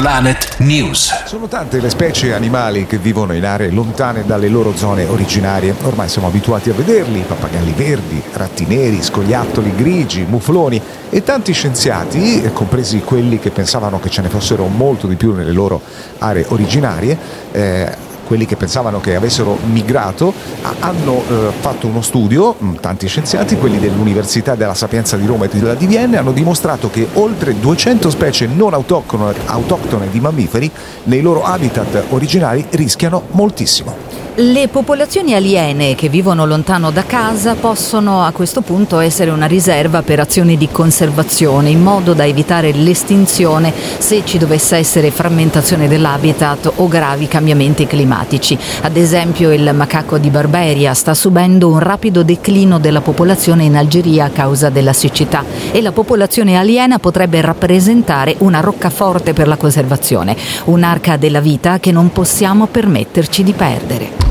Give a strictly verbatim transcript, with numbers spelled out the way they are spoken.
Planet News. Sono tante le specie animali che vivono in aree lontane dalle loro zone originarie. Ormai siamo abituati a vederli: pappagalli verdi, ratti neri, scoiattoli grigi, mufloni, e tanti scienziati, compresi quelli che pensavano che ce ne fossero molto di più nelle loro aree originarie, eh, quelli che pensavano che avessero migrato, hanno eh, fatto uno studio, tanti scienziati, quelli dell'Università della Sapienza di Roma e della di Vienna, hanno dimostrato che oltre duecento specie non autoctone, autoctone di mammiferi nei loro habitat originari rischiano moltissimo. Le popolazioni aliene che vivono lontano da casa possono a questo punto essere una riserva per azioni di conservazione, in modo da evitare l'estinzione se ci dovesse essere frammentazione dell'habitat o gravi cambiamenti climatici. Ad esempio, il macaco di Barberia sta subendo un rapido declino della popolazione in Algeria a causa della siccità, e la popolazione aliena potrebbe rappresentare una roccaforte per la conservazione, un'arca della vita che non possiamo permetterci di perdere.